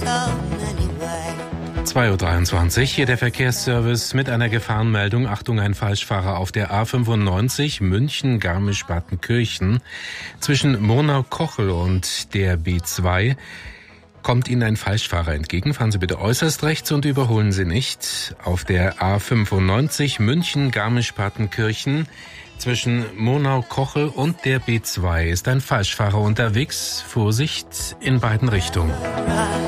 2:23 Uhr, hier der Verkehrsservice mit einer Gefahrenmeldung. Achtung, ein Falschfahrer auf der A95 München-Garmisch-Partenkirchen. Zwischen Murnau-Kochel und der B2 kommt Ihnen ein Falschfahrer entgegen. Fahren Sie bitte äußerst rechts und überholen Sie nicht. Auf der A95 München-Garmisch-Partenkirchen zwischen Murnau-Kochel und der B2 ist ein Falschfahrer unterwegs. Vorsicht in beiden Richtungen.